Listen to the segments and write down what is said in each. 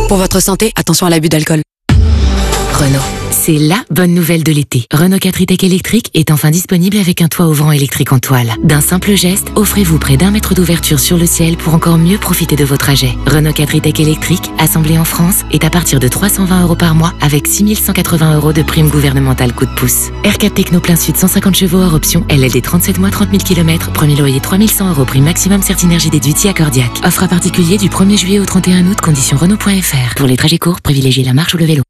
Pour votre santé, attention à l'abus d'alcool. Renault. C'est la bonne nouvelle de l'été. Renault 4 e-tech électrique est enfin disponible avec un toit ouvrant électrique en toile. D'un simple geste, offrez-vous près d'1 mètre d'ouverture sur le ciel pour encore mieux profiter de vos trajets. Renault 4 e-tech électrique, assemblé en France, est à partir de 320 € par mois avec 6 180 € de prime gouvernementale coup de pouce. R4 Techno plein sud 150 chevaux hors option, LLD 37 mois 30 000 km, premier loyer 3100 € prime maximum Certinergie déduite accordiaque. Offre à particulier du 1er juillet au 31 août, conditions Renault.fr. Pour les trajets courts, privilégiez la marche ou le vélo.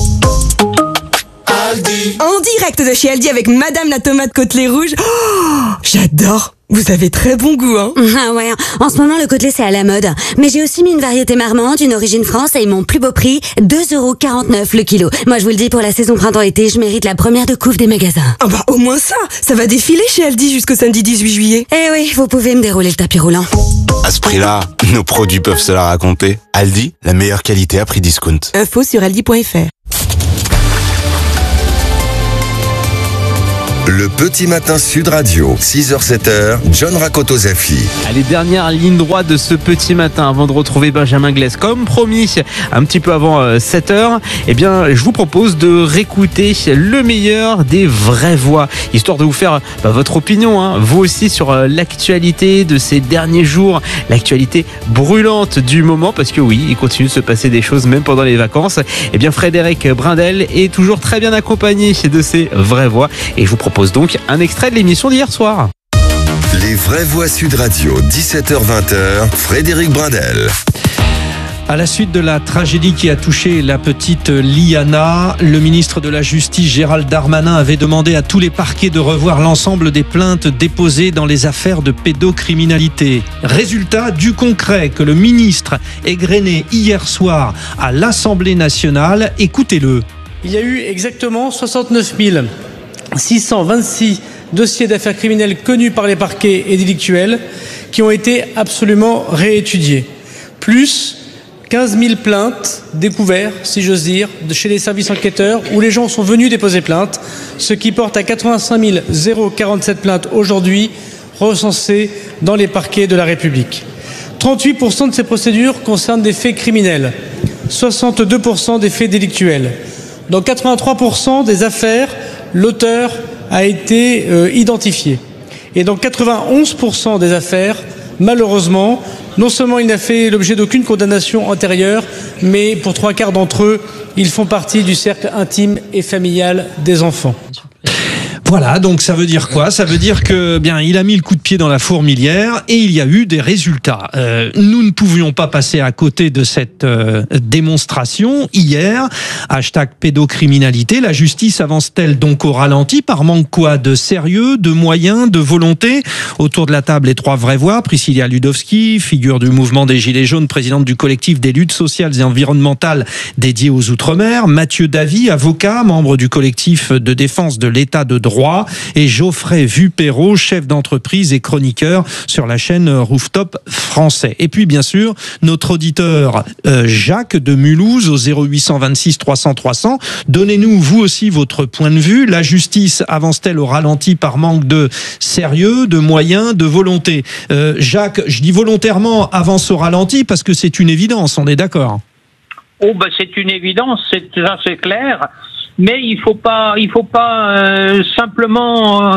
En direct de chez Aldi avec Madame la tomate côtelée rouge. Oh, j'adore. Vous avez très bon goût, hein. Ah ouais, en ce moment le côtelé c'est à la mode. Mais j'ai aussi mis une variété marmande, une origine France et mon plus beau prix, 2,49 € le kilo. Moi je vous le dis, pour la saison printemps-été, je mérite la première de couve des magasins. Ah bah au moins ça va défiler chez Aldi jusqu'au samedi 18 juillet. Eh oui, vous pouvez me dérouler le tapis roulant. À ce prix-là, nos produits peuvent se la raconter. Aldi, la meilleure qualité à prix discount. Info sur aldi.fr. Le Petit Matin Sud Radio, 6h-7h, John Rakoto-Zafi. Allez, dernière ligne droite de ce petit matin avant de retrouver Benjamin Glaise. Comme promis, un petit peu avant 7h, eh bien, je vous propose de réécouter le meilleur des vraies voix, histoire de vous faire votre opinion, vous aussi, sur l'actualité de ces derniers jours, l'actualité brûlante du moment, parce que oui, il continue de se passer des choses même pendant les vacances. Eh bien, Frédéric Brindel est toujours très bien accompagné de ces vraies voix, et je vous propose donc un extrait de l'émission d'hier soir. Les vraies voix Sud Radio, 17h-20h, Frédéric Brindel. À la suite de la tragédie qui a touché la petite Liana, le ministre de la Justice Gérald Darmanin avait demandé à tous les parquets de revoir l'ensemble des plaintes déposées dans les affaires de pédocriminalité. Résultat du concret que le ministre égrené hier soir à l'Assemblée nationale. Écoutez-le. Il y a eu exactement 69 626 dossiers d'affaires criminelles connus par les parquets et délictuels qui ont été absolument réétudiés. Plus 15 000 plaintes découvertes, si j'ose dire, de chez les services enquêteurs où les gens sont venus déposer plainte, ce qui porte à 85 047 plaintes aujourd'hui recensées dans les parquets de la République. 38% de ces procédures concernent des faits criminels, 62% des faits délictuels. Dans 83% des affaires, l'auteur a été identifié. Et dans 91% des affaires, malheureusement, non seulement il n'a fait l'objet d'aucune condamnation antérieure, mais pour 3/4 d'entre eux, ils font partie du cercle intime et familial des enfants. Voilà, donc ça veut dire quoi ? Ça veut dire que bien il a mis le coup de pied dans la fourmilière et il y a eu des résultats. Nous ne pouvions pas passer à côté de cette démonstration hier. #pédocriminalité. La justice avance-t-elle donc au ralenti par manque quoi ? De sérieux, de moyens, de volonté ? Autour de la table, les trois vraies voix. Priscilla Ludowski, figure du mouvement des Gilets jaunes, présidente du collectif des luttes sociales et environnementales dédiées aux Outre-mer. Mathieu Davy, avocat, membre du collectif de défense de l'État de droit. Et Geoffrey Vupero, chef d'entreprise et chroniqueur sur la chaîne Rooftop français. Et puis bien sûr, notre auditeur Jacques de Mulhouse au 0826 300 300. Donnez-nous vous aussi votre point de vue. La justice avance-t-elle au ralenti par manque de sérieux, de moyens, de volonté ? Jacques, je dis volontairement avance au ralenti parce que c'est une évidence, on est d'accord ? Oh ben c'est une évidence, c'est clair. Mais il faut pas simplement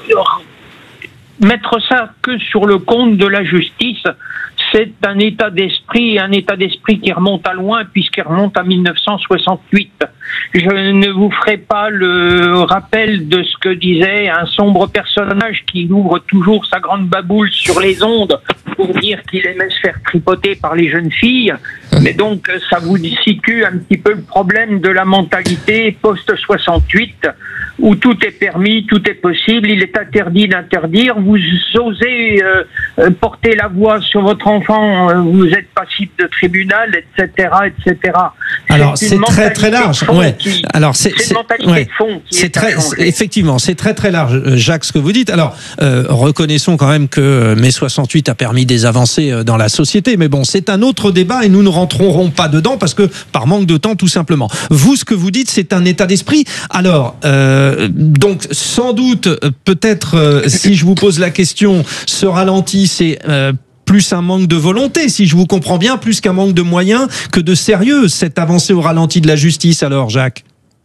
mettre ça que sur le compte de la justice. C'est un état d'esprit qui remonte à loin puisqu'il remonte à 1968. Je ne vous ferai pas le rappel de ce que disait un sombre personnage qui ouvre toujours sa grande baboule sur les ondes pour dire qu'il aimait se faire tripoter par les jeunes filles. Mais donc, ça vous situe un petit peu le problème de la mentalité post-68 où tout est permis, tout est possible, il est interdit d'interdire. Vous osez porter la voix sur votre enfant, vous êtes passible de tribunal, etc., etc. Alors c'est très très large. Ouais. Alors c'est une mentalité de fond qui est très effectivement, c'est très très large, Jacques, ce que vous dites. Alors reconnaissons quand même que mai 68 a permis des avancées dans la société, mais bon, c'est un autre débat et nous ne rentrerons pas dedans parce que par manque de temps, tout simplement. Vous, ce que vous dites, c'est un état d'esprit. Alors donc sans doute, peut-être, si je vous pose la question, ce ralenti, c'est plus un manque de volonté, si je vous comprends bien, plus qu'un manque de moyens, que de sérieux, cette avancée au ralenti de la justice alors, Jacques.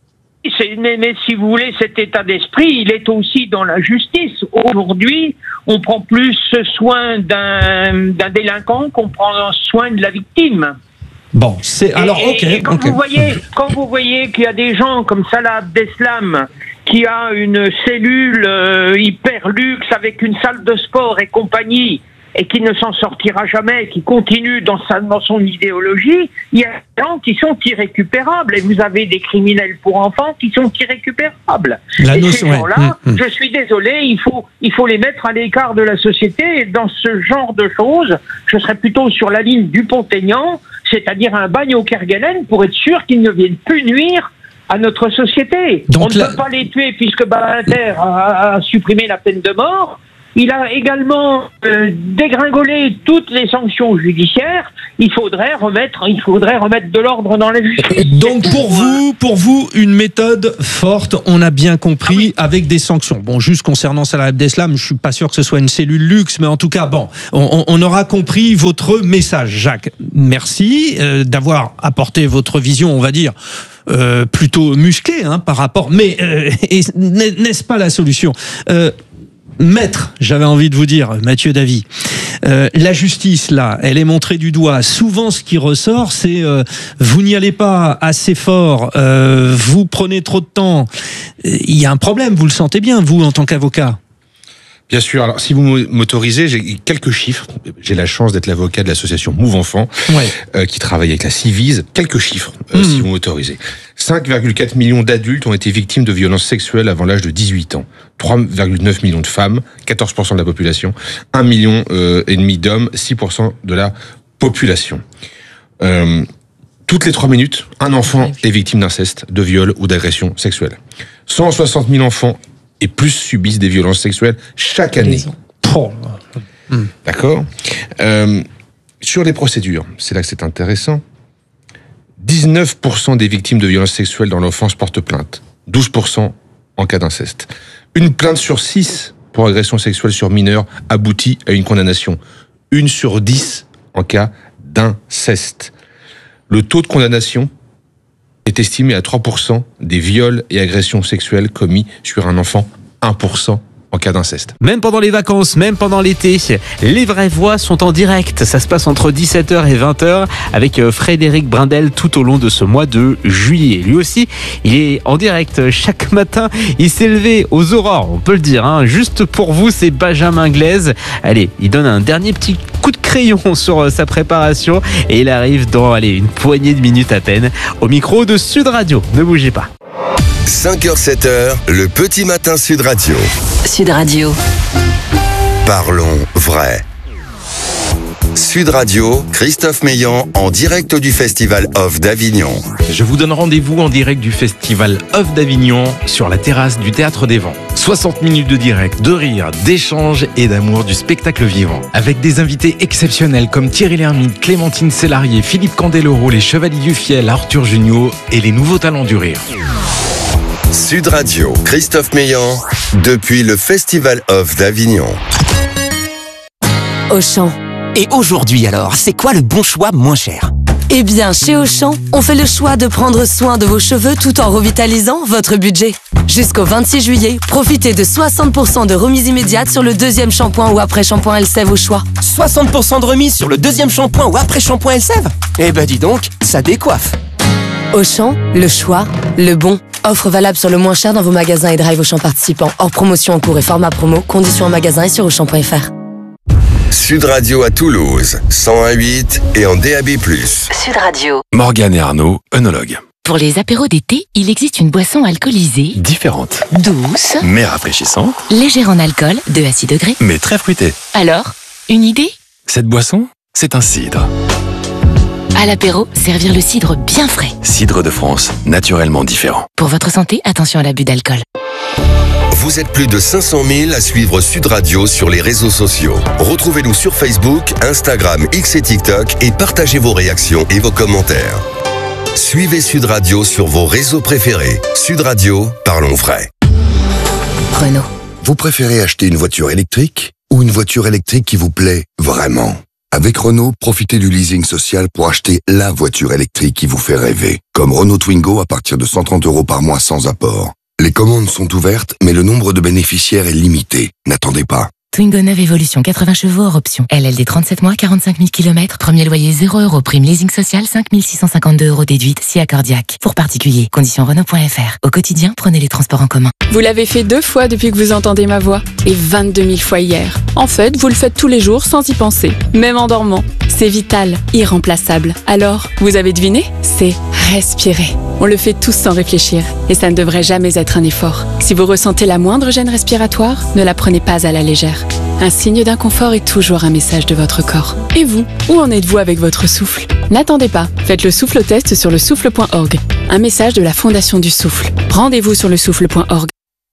Mais si vous voulez, cet état d'esprit, il est aussi dans la justice. Aujourd'hui, on prend plus soin d'un délinquant qu'on prend soin de la victime. Bon, c'est alors et quand vous voyez qu'il y a des gens comme Salah Abdeslam qui a une cellule hyper luxe avec une salle de sport et compagnie, et qui ne s'en sortira jamais, qui continue dans son idéologie, il y a des gens qui sont irrécupérables. Et vous avez des criminels pour enfants qui sont irrécupérables. Ces gens-là, je suis désolé, il faut les mettre à l'écart de la société. Et dans ce genre de choses, je serais plutôt sur la ligne du Pont-Aignan, c'est-à-dire un bagne au Kerguelen, pour être sûr qu'ils ne viennent plus nuire à notre société. Donc on ne peut pas les tuer puisque Badinter a supprimé la peine de mort. Il a également dégringolé toutes les sanctions judiciaires. Il faudrait remettre de l'ordre dans la justice. Donc pour vous, une méthode forte, on a bien compris, avec des sanctions. Bon, juste concernant Salah Abdeslam, je suis pas sûr que ce soit une cellule luxe, mais en tout cas, bon, on aura compris votre message, Jacques. Merci d'avoir apporté votre vision, on va dire, plutôt musclée par rapport. Mais n'est-ce pas la solution? Maître, j'avais envie de vous dire, Mathieu Davy, la justice, là, elle est montrée du doigt. Souvent, ce qui ressort, c'est vous n'y allez pas assez fort, vous prenez trop de temps. Il y a un problème, vous le sentez bien, vous, en tant qu'avocat? Bien sûr. Alors, si vous m'autorisez, j'ai quelques chiffres. J'ai la chance d'être l'avocat de l'association Move Enfants, qui travaille avec la Civise. Quelques chiffres, si vous m'autorisez. 5,4 millions d'adultes ont été victimes de violences sexuelles avant l'âge de 18 ans. 3,9 millions de femmes, 14% de la population. 1,5 million d'hommes, 6% de la population. Toutes les 3 minutes, un enfant est victime d'inceste, de viol ou d'agression sexuelle. 160 000 enfants et plus subissent des violences sexuelles chaque année. D'accord. Sur les procédures, c'est là que c'est intéressant. 19% des victimes de violences sexuelles dans l'enfance portent plainte. 12% en cas d'inceste. Une plainte sur 6 pour agression sexuelle sur mineur aboutit à une condamnation. 1 sur 10 en cas d'inceste. Le taux de condamnation est estimé à 3% des viols et agressions sexuelles commis sur un enfant, 1% en cas d'inceste. Même pendant les vacances, même pendant l'été, les vraies voix sont en direct. Ça se passe entre 17h et 20h avec Frédéric Brindel tout au long de ce mois de juillet. Lui aussi, il est en direct chaque matin. Il s'est levé aux aurores, on peut le dire. Juste pour vous, c'est Benjamin Glaise. Allez, il donne un dernier petit coup de crayon sur sa préparation et il arrive dans une poignée de minutes à peine au micro de Sud Radio. Ne bougez pas. 5h, 7h, le petit matin Sud Radio. Sud Radio. Parlons vrai. Sud Radio, Christophe Meillan en direct du Festival Off d'Avignon. Je vous donne rendez-vous en direct du Festival Off d'Avignon sur la terrasse du Théâtre des Vents. 60 minutes de direct, de rire, d'échange et d'amour du spectacle vivant. Avec des invités exceptionnels comme Thierry Lhermitte, Clémentine Célarié, Philippe Candeloro, les Chevaliers du Fiel, Arthur Junio et les nouveaux talents du rire. Sud Radio, Christophe Meillan, depuis le Festival Off d'Avignon. Auchan. Et aujourd'hui alors, c'est quoi le bon choix moins cher ? Eh bien, chez Auchan, on fait le choix de prendre soin de vos cheveux tout en revitalisant votre budget. Jusqu'au 26 juillet, profitez de 60% de remise immédiate sur le deuxième shampoing ou après-shampoing Elseve au choix. 60% de remise sur le deuxième shampoing ou après-shampoing Elseve ? Eh ben dis donc, ça décoiffe. Auchan, le choix, le bon. Offre valable sur le moins cher dans vos magasins et drive Auchan participants. Hors promotion en cours et format promo. Conditions en magasin et sur Auchan.fr. Sud Radio à Toulouse, 101.8 et en DAB+. Sud Radio. Morgane et Arnaud, œnologues. Pour les apéros d'été, il existe une boisson alcoolisée, Différente, douce, mais rafraîchissante, légère en alcool, de à 6 degrés. mais très fruitée. Alors, une idée ? Cette boisson, c'est un cidre. À l'apéro, servir le cidre bien frais. Cidre de France, naturellement différent. Pour votre santé, attention à l'abus d'alcool. Vous êtes plus de 500 000 à suivre Sud Radio sur les réseaux sociaux. Retrouvez-nous sur Facebook, Instagram, X et TikTok et partagez vos réactions et vos commentaires. Suivez Sud Radio sur vos réseaux préférés. Sud Radio, parlons vrai. Renault. Vous préférez acheter une voiture électrique ou une voiture électrique qui vous plaît vraiment ? Avec Renault, profitez du leasing social pour acheter la voiture électrique qui vous fait rêver. Comme Renault Twingo à partir de 130 € par mois sans apport. Les commandes sont ouvertes, mais le nombre de bénéficiaires est limité. N'attendez pas. Twingo 9 Evolution, 80 chevaux hors option. LLD 37 mois, 45 000 km. Premier loyer 0 €. Prime leasing social 5 652 € déduite si accordiaque. Pour particuliers, conditions Renault.fr. Au quotidien, prenez les transports en commun. Vous l'avez fait 2 fois depuis que vous entendez ma voix. Et 22 000 fois hier. En fait, vous le faites tous les jours sans y penser. Même en dormant. C'est vital, irremplaçable. Alors, vous avez deviné ? C'est respirer. On le fait tous sans réfléchir. Et ça ne devrait jamais être un effort. Si vous ressentez la moindre gêne respiratoire, ne la prenez pas à la légère. Un signe d'inconfort est toujours un message de votre corps. Et vous, où en êtes-vous avec votre souffle ? N'attendez pas, faites le souffle test sur le souffle.org. Un message de la Fondation du Souffle. Rendez-vous sur le souffle.org.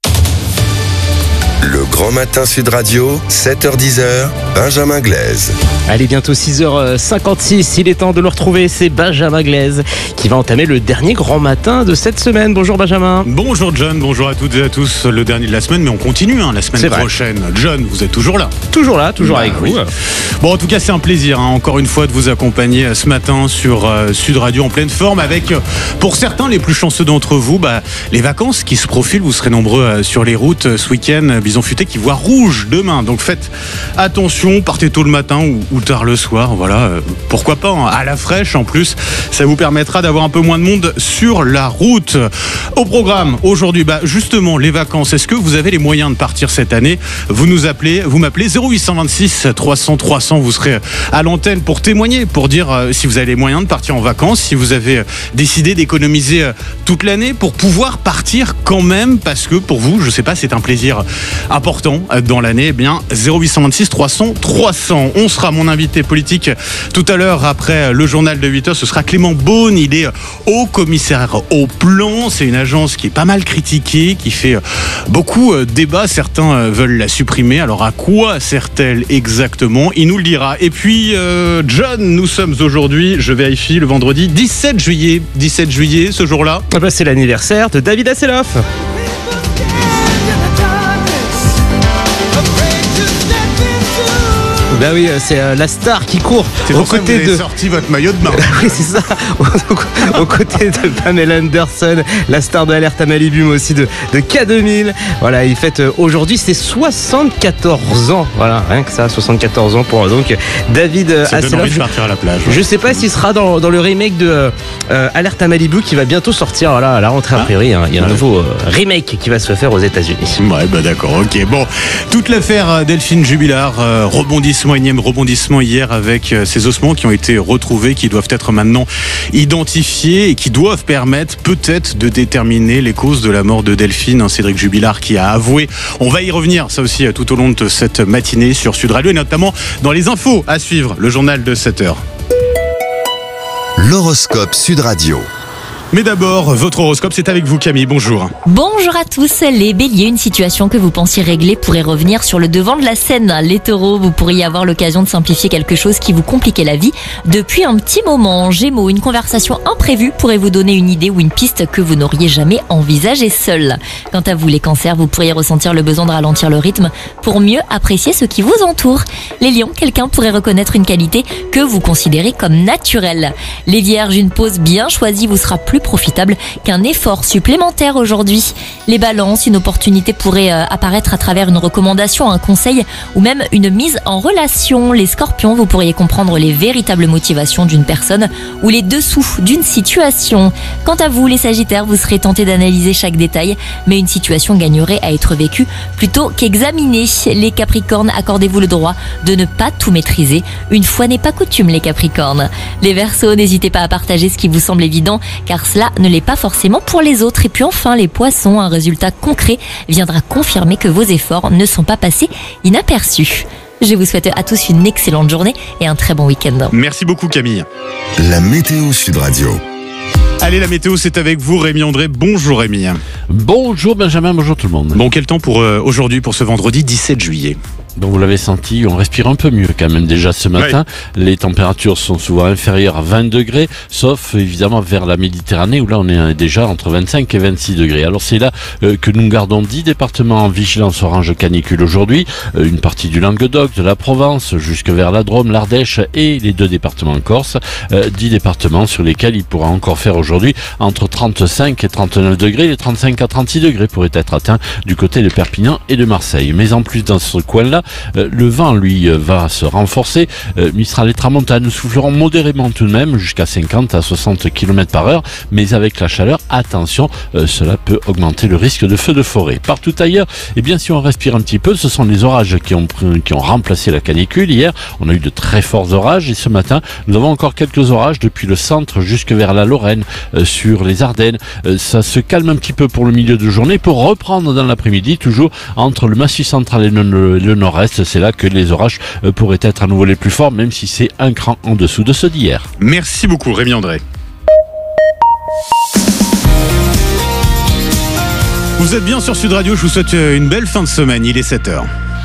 Le Grand Matin Sud Radio, 7h-10h, Benjamin Glaise. Allez, bientôt 6h56, il est temps de le retrouver, c'est Benjamin Glaise qui va entamer le dernier grand matin de cette semaine. Bonjour Benjamin. Bonjour John, bonjour à toutes et à tous. Le dernier de la semaine, mais on continue la semaine prochaine. John, vous êtes toujours là ? Toujours là, toujours avec vous. Bon, en tout cas, c'est un plaisir, encore une fois, de vous accompagner ce matin sur Sud Radio en pleine forme avec, pour certains, les plus chanceux d'entre vous, les vacances qui se profilent. Vous serez nombreux sur les routes ce week-end. Bison Futé qui voit rouge demain. Donc faites attention, partez tôt le matin ou tard le soir. Voilà, pourquoi pas, à la fraîche en plus. Ça vous permettra d'avoir un peu moins de monde sur la route. Au programme aujourd'hui, justement, les vacances. Est-ce que vous avez les moyens de partir cette année ? Vous m'appelez 0826 300 300. Vous serez à l'antenne pour témoigner, pour dire si vous avez les moyens de partir en vacances, si vous avez décidé d'économiser toute l'année pour pouvoir partir quand même, parce que pour vous, je sais pas, c'est un plaisir important dans l'année. 0826 300 300. On sera mon invité politique tout à l'heure après le journal de 8h. Ce sera Clément Beaune. Il est haut commissaire au plan. C'est une agence qui est pas mal critiquée, qui fait beaucoup débat. Certains veulent la supprimer. Alors à quoi sert-elle exactement ? Il nous le dira. Et puis John, nous sommes aujourd'hui, je vérifie, le vendredi 17 juillet. 17 juillet, ce jour-là. C'est l'anniversaire de David Hasselhoff. Bah oui, c'est la star qui court aux côtés de... sorti votre maillot de bain. Oui, c'est ça. Aux côtés de Pamela Anderson, la star de Alerte à Malibu, mais aussi de K2000. Voilà, il fête aujourd'hui ses 74 ans. Voilà, rien que ça, 74 ans pour donc David Hasselhoff. Ça donne envie de partir à la plage. Je sais pas s'il sera dans le remake de Alerte à Malibu qui va bientôt sortir. Voilà, à la rentrée a priori. Il y a un nouveau remake qui va se faire aux États-Unis. Ouais, d'accord, ok. Bon, toute l'affaire Delphine Jubilard, énième rebondissement hier avec ces ossements qui ont été retrouvés, qui doivent être maintenant identifiés et qui doivent permettre peut-être de déterminer les causes de la mort de Delphine. Cédric Jubilard qui a avoué. On va y revenir, ça aussi, tout au long de cette matinée sur Sud Radio et notamment dans les infos à suivre, le journal de 7h. L'horoscope Sud Radio. Mais d'abord, votre horoscope, c'est avec vous Camille, bonjour. Bonjour à tous, les béliers, une situation que vous pensiez régler pourrait revenir sur le devant de la scène. Les taureaux, vous pourriez avoir l'occasion de simplifier quelque chose qui vous compliquait la vie depuis un petit moment. Gémeaux, une conversation imprévue pourrait vous donner une idée ou une piste que vous n'auriez jamais envisagée seul. Quant à vous les cancers, vous pourriez ressentir le besoin de ralentir le rythme pour mieux apprécier ce qui vous entoure. Les lions, quelqu'un pourrait reconnaître une qualité que vous considérez comme naturelle. Les vierges, une pause bien choisie vous sera plus profitable qu'un effort supplémentaire aujourd'hui. Les balances, une opportunité pourrait apparaître à travers une recommandation, un conseil ou même une mise en relation. Les scorpions, vous pourriez comprendre les véritables motivations d'une personne ou les dessous d'une situation. Quant à vous les sagittaires, vous serez tentés d'analyser chaque détail, mais une situation gagnerait à être vécue plutôt qu'examinée. Les capricornes, accordez-vous le droit de ne pas tout maîtriser. Une fois n'est pas coutume les capricornes. Les verseaux, n'hésitez pas à partager ce qui vous semble évident car cela ne l'est pas forcément pour les autres. Et puis enfin les poissons, un résultat concret viendra confirmer que vos efforts ne sont pas passés inaperçus. Je vous souhaite à tous une excellente journée et un très bon week-end. Merci beaucoup Camille. La météo Sud Radio. Allez, la météo, c'est avec vous, Rémi André. Bonjour Rémi. Bonjour Benjamin, bonjour tout le monde. Bon, quel temps pour aujourd'hui, pour ce vendredi 17 juillet ? Donc vous l'avez senti, on respire un peu mieux quand même déjà ce matin. Oui. Les températures sont souvent inférieures à 20 degrés, sauf évidemment vers la Méditerranée où là on est déjà entre 25 et 26 degrés. Alors c'est là que nous gardons 10 départements en vigilance orange canicule aujourd'hui, une partie du Languedoc, de la Provence, jusque vers la Drôme, l'Ardèche et les 2 départements en Corse. 10 départements sur lesquels il pourra encore faire aujourd'hui entre 35 et 39 degrés. Les 35 à 36 degrés pourraient être atteints du côté de Perpignan et de Marseille. Mais en plus dans ce coin-là, le vent, lui, va se renforcer. Mistral et tramontane souffleront modérément tout de même, jusqu'à 50 à 60 km par heure. Mais avec la chaleur, attention, cela peut augmenter le risque de feux de forêt. Partout ailleurs, eh bien, si on respire un petit peu, ce sont les orages qui ont remplacé la canicule. Hier, on a eu de très forts orages et ce matin, nous avons encore quelques orages depuis le centre jusque vers la Lorraine, sur les Ardennes. Ça se calme un petit peu pour le milieu de journée pour reprendre dans l'après-midi, toujours entre le Massif central et le nord-est. C'est là que les orages pourraient être à nouveau les plus forts, même si c'est un cran en dessous de ceux d'hier. Merci beaucoup Rémi André. Vous êtes bien sur Sud Radio, je vous souhaite une belle fin de semaine, il est 7h.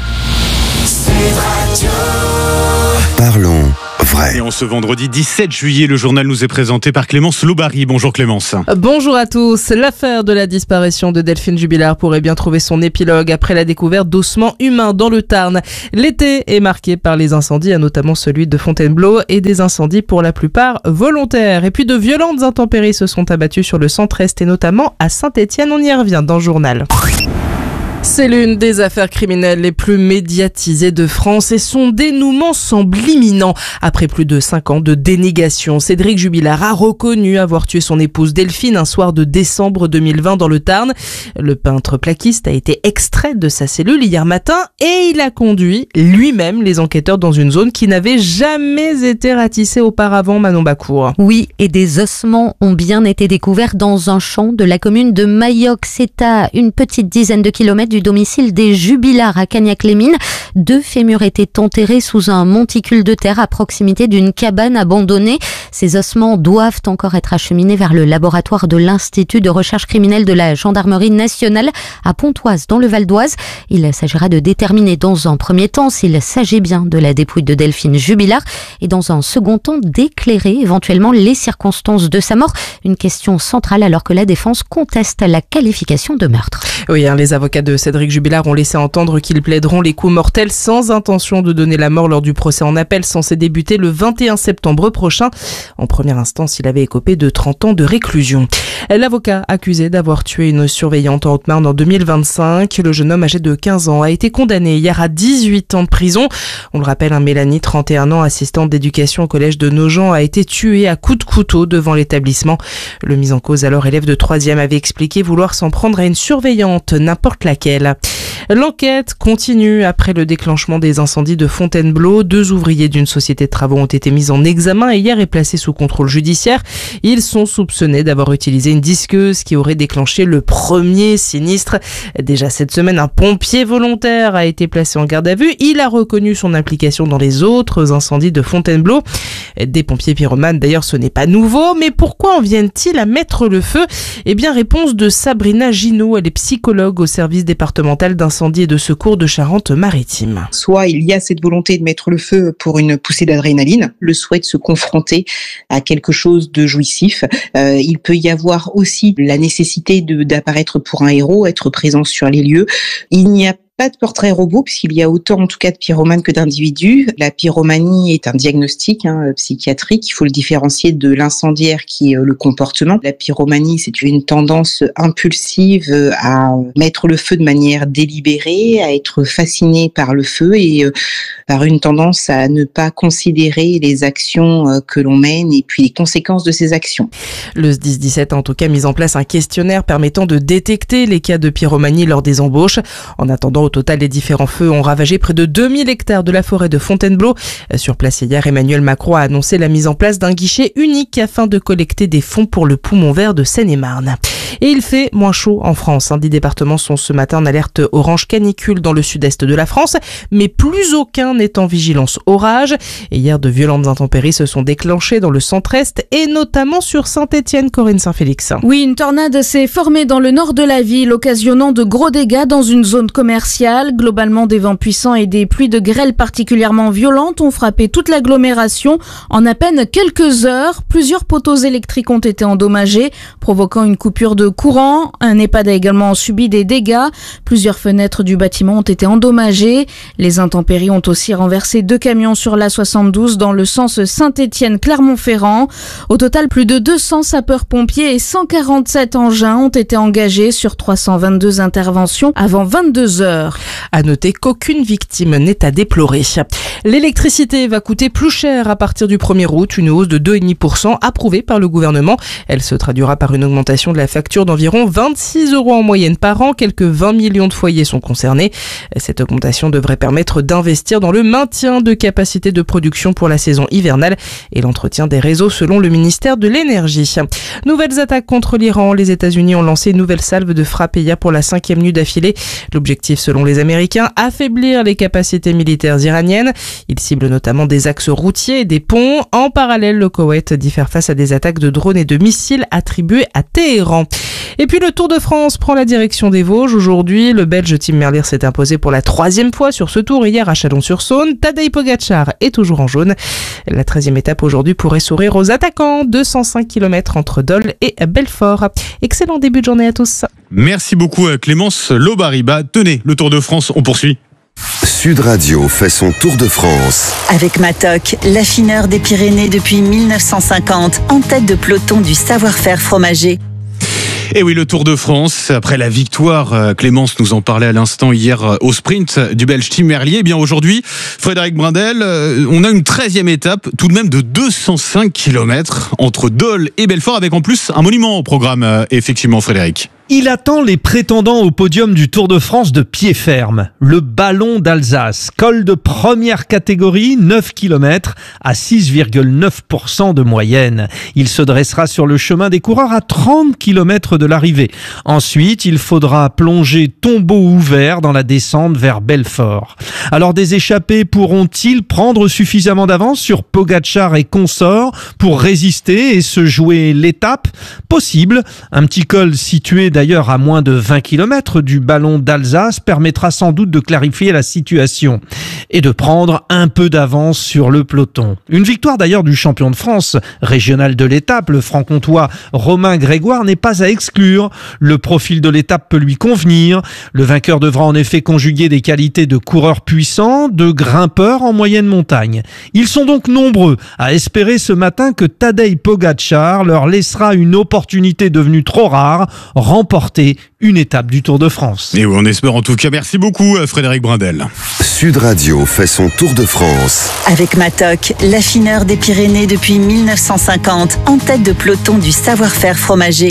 Parlons vrai. Et en ce vendredi 17 juillet, le journal nous est présenté par Clémence Loubary. Bonjour Clémence. Bonjour à tous. L'affaire de la disparition de Delphine Jubilard pourrait bien trouver son épilogue après la découverte d'ossements humains dans le Tarn. L'été est marqué par les incendies, notamment celui de Fontainebleau, et des incendies pour la plupart volontaires. Et puis de violentes intempéries se sont abattues sur le centre-est et notamment à Saint-Étienne. On y revient dans le journal. C'est l'une des affaires criminelles les plus médiatisées de France et son dénouement semble imminent. Après plus de 5 ans de dénégation, Cédric Jubilard a reconnu avoir tué son épouse Delphine un soir de décembre 2020 dans le Tarn. Le peintre plaquiste a été extrait de sa cellule hier matin et il a conduit lui-même les enquêteurs dans une zone qui n'avait jamais été ratissée auparavant, Manon Bacour. Oui, et des ossements ont bien été découverts dans un champ de la commune de Mailloc. C'est à une petite dizaine de kilomètres du domicile des Jubilard à Cagnac-les-Mines. 2 fémurs étaient enterrés sous un monticule de terre à proximité d'une cabane abandonnée. Ces ossements doivent encore être acheminés vers le laboratoire de l'Institut de recherche criminelle de la Gendarmerie nationale à Pontoise, dans le Val d'Oise. Il s'agira de déterminer dans un premier temps s'il s'agit bien de la dépouille de Delphine Jubilard et dans un second temps d'éclairer éventuellement les circonstances de sa mort. Une question centrale alors que la défense conteste la qualification de meurtre. Oui, les avocats de Cédric Jubilard ont laissé entendre qu'ils plaideront les coups mortels sans intention de donner la mort lors du procès en appel censé débuter le 21 septembre prochain. En première instance, il avait écopé de 30 ans de réclusion. L'avocat accusé d'avoir tué une surveillante en Haute-Marne en 2025, le jeune homme âgé de 15 ans a été condamné hier à 18 ans de prison. On le rappelle, Mélanie, 31 ans, assistante d'éducation au collège de Nogent, a été tuée à coups de couteau devant l'établissement. Le mis en cause, alors élève de 3e, avait expliqué vouloir s'en prendre à une surveillante, n'importe laquelle. L'enquête continue après le déclenchement des incendies de Fontainebleau. 2 ouvriers d'une société de travaux ont été mis en examen et hier est placé sous contrôle judiciaire. Ils sont soupçonnés d'avoir utilisé une disqueuse qui aurait déclenché le premier sinistre. Déjà cette semaine, un pompier volontaire a été placé en garde à vue. Il a reconnu son implication dans les autres incendies de Fontainebleau. Des pompiers pyromanes, d'ailleurs, ce n'est pas nouveau. Mais pourquoi en viennent-ils à mettre le feu ? Eh bien, réponse de Sabrina Ginaud. Elle est psychologue au service départemental d'incendie et de secours de Charente-Maritime. Soit il y a cette volonté de mettre le feu pour une poussée d'adrénaline, le souhait de se confronter à quelque chose de jouissif. Il peut y avoir aussi la nécessité d'apparaître pour un héros, être présent sur les lieux. Il n'y a pas de portrait robot, puisqu'il y a autant en tout cas de pyromanes que d'individus. La pyromanie est un diagnostic psychiatrique. Il faut le différencier de l'incendiaire qui est le comportement. La pyromanie, c'est une tendance impulsive à mettre le feu de manière délibérée, à être fasciné par le feu et par une tendance à ne pas considérer les actions que l'on mène et puis les conséquences de ces actions. Le SDIS-17 a en tout cas mis en place un questionnaire permettant de détecter les cas de pyromanie lors des embauches. En attendant, au total, les différents feux ont ravagé près de 2000 hectares de la forêt de Fontainebleau. Sur place hier, Emmanuel Macron a annoncé la mise en place d'un guichet unique afin de collecter des fonds pour le poumon vert de Seine-et-Marne. Et il fait moins chaud en France. 10 départements sont ce matin en alerte orange canicule dans le sud-est de la France, mais plus aucun n'est en vigilance orage. Et hier, de violentes intempéries se sont déclenchées dans le centre-est et notamment sur Saint-Étienne, Corinne Saint-Félix. Oui, une tornade s'est formée dans le nord de la ville, occasionnant de gros dégâts dans une zone commerciale torrentiales. Globalement, des vents puissants et des pluies de grêle particulièrement violentes ont frappé toute l'agglomération. En à peine quelques heures, plusieurs poteaux électriques ont été endommagés, provoquant une coupure de courant. Un EHPAD a également subi des dégâts. Plusieurs fenêtres du bâtiment ont été endommagées. Les intempéries ont aussi renversé 2 camions sur l'A72 dans le sens Saint-Étienne-Clermont-Ferrand. Au total, plus de 200 sapeurs-pompiers et 147 engins ont été engagés sur 322 interventions avant 22 heures. À noter qu'aucune victime n'est à déplorer. L'électricité va coûter plus cher à partir du 1er août, une hausse de 2,5% approuvée par le gouvernement. Elle se traduira par une augmentation de la facture d'environ 26 € en moyenne par an. Quelques 20 millions de foyers sont concernés. Cette augmentation devrait permettre d'investir dans le maintien de capacités de production pour la saison hivernale et l'entretien des réseaux selon le ministère de l'Énergie. Nouvelles attaques contre l'Iran. Les États-Unis ont lancé une nouvelle salve de frappes hier pour la 5e nuit d'affilée. L'objectif, selon les Américains, affaiblir les capacités militaires iraniennes. Ils ciblent notamment des axes routiers et des ponts. En parallèle, le Koweït dit faire face à des attaques de drones et de missiles attribués à Téhéran. Et puis le Tour de France prend la direction des Vosges. Aujourd'hui, le Belge Tim Merlier s'est imposé pour la 3e fois sur ce tour hier à Chalon-sur-Saône. Tadej Pogačar est toujours en jaune. La 13e étape aujourd'hui pourrait sourire aux attaquants. 205 km entre Dole et Belfort. Excellent début de journée à tous. Merci beaucoup Clémence Lobariba. Tenez, le Tour de France, on poursuit. Sud Radio fait son Tour de France. Avec Matok, l'affineur des Pyrénées depuis 1950, en tête de peloton du savoir-faire fromager. Et oui, le Tour de France, après la victoire, Clémence nous en parlait à l'instant hier au sprint du Belge Tim Merlier. Eh bien aujourd'hui, Frédéric Brindel, on a une 13e étape, tout de même de 205 km entre Dole et Belfort, avec en plus un monument au programme, effectivement Frédéric. Il attend les prétendants au podium du Tour de France de pied ferme. Le Ballon d'Alsace, col de première catégorie, 9 km à 6,9% de moyenne. Il se dressera sur le chemin des coureurs à 30 km de l'arrivée. Ensuite, il faudra plonger tombeau ouvert dans la descente vers Belfort. Alors des échappés pourront-ils prendre suffisamment d'avance sur Pogačar et consorts pour résister et se jouer l'étape ? Possible. Un petit col situé d'ailleurs à moins de 20 km du Ballon d'Alsace permettra sans doute de clarifier la situation et de prendre un peu d'avance sur le peloton. Une victoire d'ailleurs du champion de France régional de l'étape, le franc-comtois Romain Grégoire, n'est pas à exclure. Le profil de l'étape peut lui convenir. Le vainqueur devra en effet conjuguer des qualités de coureur puissant, de grimpeur en moyenne montagne. Ils sont donc nombreux à espérer ce matin que Tadej Pogačar leur laissera une opportunité devenue trop rare, remporter une étape du Tour de France. Et oui, on espère en tout cas. Merci beaucoup Frédéric Brindel. Sud Radio fait son Tour de France. Avec Matok, l'affineur des Pyrénées depuis 1950, en tête de peloton du savoir-faire fromager.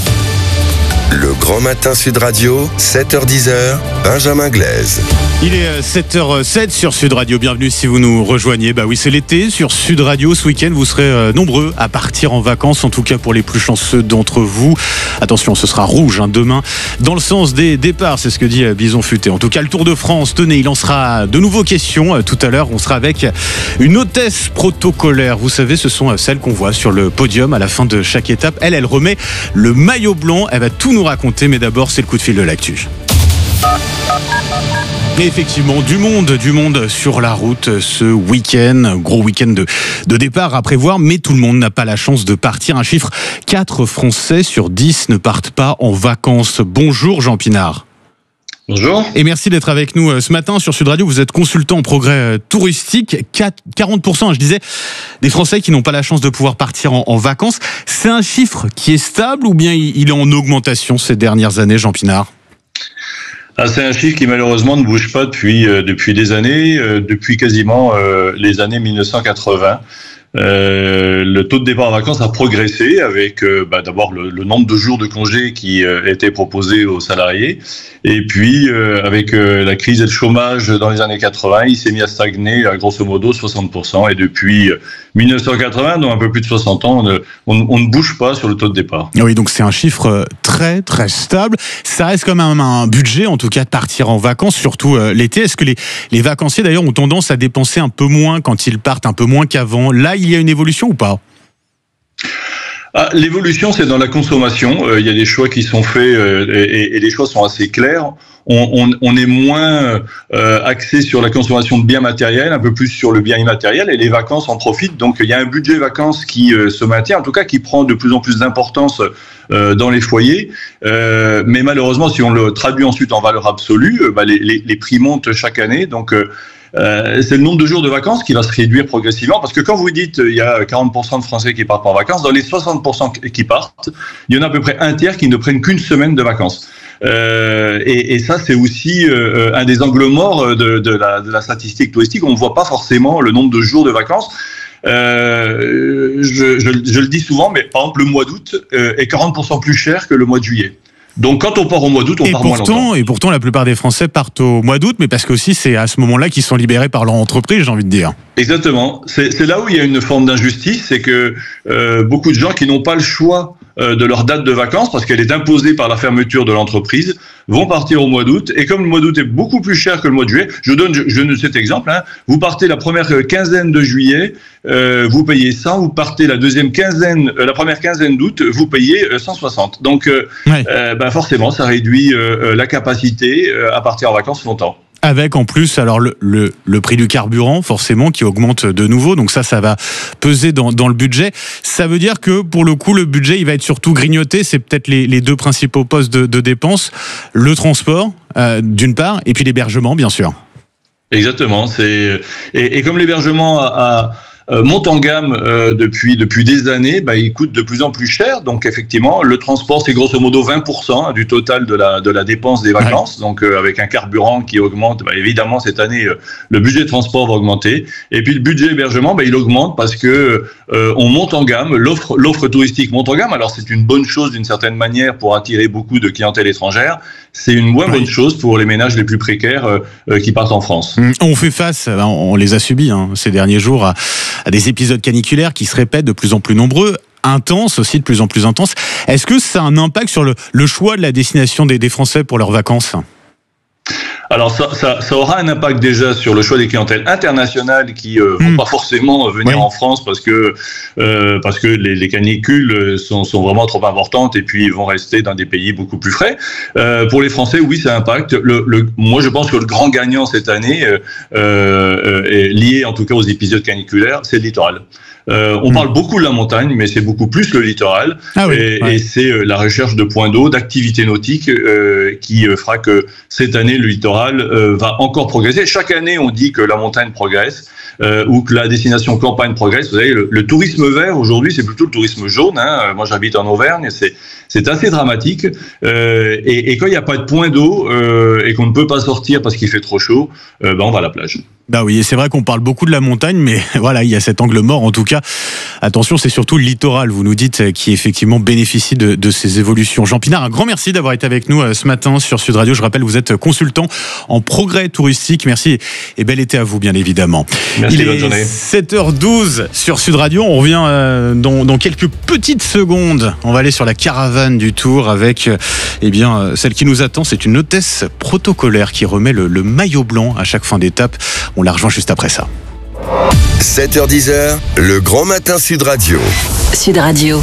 Le Grand Matin Sud Radio, 7h-10h, Benjamin Glaise. Il est 7h07 sur Sud Radio. Bienvenue si vous nous rejoignez. Bah oui, c'est l'été sur Sud Radio. Ce week-end, vous serez nombreux à partir en vacances, en tout cas pour les plus chanceux d'entre vous. Attention, ce sera rouge demain, dans le sens des départs, c'est ce que dit Bison Futé. En tout cas, le Tour de France, tenez, il lancera de nouveaux questions. Tout à l'heure, on sera avec une hôtesse protocolaire. Vous savez, ce sont celles qu'on voit sur le podium à la fin de chaque étape. Elle remet le maillot blanc. Elle va tout nous raconter, mais d'abord, c'est le coup de fil de l'actu. Et effectivement, du monde sur la route ce week-end. Gros week-end de départ à prévoir, mais tout le monde n'a pas la chance de partir. Un chiffre, 4 Français sur 10 ne partent pas en vacances. Bonjour Jean Pinard. Bonjour. Et merci d'être avec nous ce matin sur Sud Radio. Vous êtes consultant en progrès touristique. 40%, je disais, des Français qui n'ont pas la chance de pouvoir partir en vacances. C'est un chiffre qui est stable ou bien il est en augmentation ces dernières années, Jean Pinard ? C'est un chiffre qui malheureusement ne bouge pas depuis des années, depuis quasiment les années 1980. Le taux de départ en vacances a progressé avec d'abord le nombre de jours de congés qui étaient proposés aux salariés, et puis avec la crise et le chômage dans les années 80, il s'est mis à stagner à grosso modo 60%, et depuis 1980, donc un peu plus de 60 ans, on ne bouge pas sur le taux de départ. Oui, donc c'est un chiffre très très stable. Ça reste quand même un budget, en tout cas, de partir en vacances, surtout l'été. Est-ce que les vacanciers d'ailleurs ont tendance à dépenser un peu moins quand ils partent, un peu moins qu'avant ? Là, il y a une évolution ou pas ? L'évolution, c'est dans la consommation. Il y a des choix qui sont faits et les choix sont assez clairs. On est moins axé sur la consommation de biens matériels, un peu plus sur le bien immatériel, et les vacances en profitent. Donc il y a un budget vacances qui se maintient, en tout cas qui prend de plus en plus d'importance dans les foyers. Mais malheureusement, si on le traduit ensuite en valeur absolue, les prix montent chaque année. Donc c'est le nombre de jours de vacances qui va se réduire progressivement, parce que quand vous dites il y a 40% de Français qui partent en vacances, dans les 60% qui partent, il y en a à peu près un tiers qui ne prennent qu'une semaine de vacances. Et ça, c'est aussi un des angles morts de la statistique touristique. On ne voit pas forcément le nombre de jours de vacances. Je le dis souvent, mais par exemple, le mois d'août est 40% plus cher que le mois de juillet. Donc quand on part au mois d'août, on part moins longtemps. Et pourtant, la plupart des Français partent au mois d'août, mais parce qu'aussi c'est à ce moment-là qu'ils sont libérés par leur entreprise, j'ai envie de dire. Exactement. C'est là où il y a une forme d'injustice, c'est que beaucoup de gens qui n'ont pas le choix de leur date de vacances, parce qu'elle est imposée par la fermeture de l'entreprise, vont partir au mois d'août. Et comme le mois d'août est beaucoup plus cher que le mois de juillet, je donne cet exemple, hein, vous partez la première quinzaine de juillet, vous payez 100, vous partez la première quinzaine d'août, vous payez 160. Donc forcément, ça réduit la capacité à partir en vacances longtemps. Avec en plus alors le prix du carburant forcément qui augmente de nouveau, donc ça va peser dans le budget. Ça veut dire que pour le coup le budget il va être surtout grignoté. C'est peut-être les deux principaux postes de dépenses, le transport d'une part et puis l'hébergement bien sûr. Exactement, et comme l'hébergement monte en gamme depuis des années, il coûte de plus en plus cher. Donc effectivement, le transport, c'est grosso modo 20% du total de la dépense des vacances. Ouais. Donc avec un carburant qui augmente, évidemment cette année, le budget de transport va augmenter. Et puis le budget hébergement, il augmente parce que on monte en gamme, l'offre touristique monte en gamme. Alors c'est une bonne chose d'une certaine manière pour attirer beaucoup de clientèle étrangère. C'est une moins bonne chose pour les ménages les plus précaires qui partent en France. On fait face, on les a subis ces derniers jours à des épisodes caniculaires qui se répètent de plus en plus nombreux, intenses aussi, de plus en plus intenses. Est-ce que ça a un impact sur le choix de la destination des Français pour leurs vacances ? Alors ça aura un impact déjà sur le choix des clientèles internationales qui vont pas forcément venir en France parce que les canicules sont vraiment trop importantes et puis ils vont rester dans des pays beaucoup plus frais. Pour les Français, oui, ça impacte. Moi, je pense que le grand gagnant cette année est lié en tout cas aux épisodes caniculaires, c'est le littoral. On parle beaucoup de la montagne, mais c'est beaucoup plus le littoral. Et c'est la recherche de points d'eau, d'activités nautiques qui fera que cette année, le littoral va encore progresser. Chaque année, on dit que la montagne progresse ou que la destination campagne progresse. Vous savez, le tourisme vert, aujourd'hui, c'est plutôt le tourisme jaune. Moi, j'habite en Auvergne, c'est assez dramatique. Et quand il n'y a pas de point d'eau et qu'on ne peut pas sortir parce qu'il fait trop chaud, on va à la plage. Bah oui, et c'est vrai qu'on parle beaucoup de la montagne, mais voilà, il y a cet angle mort. En tout cas, attention, c'est surtout le littoral, vous nous dites, qui effectivement bénéficie de ces évolutions. Jean Pinard, un grand merci d'avoir été avec nous ce matin sur Sud Radio. Je rappelle, vous êtes consultant en progrès touristique. Merci et bel été à vous, bien évidemment. Merci, il bonne est journée. 7h12 sur Sud Radio. On revient dans quelques petites secondes. On va aller sur la caravane du Tour avec celle qui nous attend. C'est une hôtesse protocolaire qui remet le maillot blanc à chaque fin d'étape. On la rejoint juste après ça. 7h-10h, le grand matin Sud Radio. Sud Radio.